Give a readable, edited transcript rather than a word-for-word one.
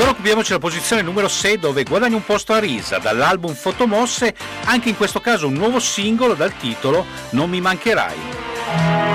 Ora occupiamoci della posizione numero 6, dove guadagna un posto a Risa dall'album Fotomosse, anche in questo caso un nuovo singolo dal titolo Non mi mancherai.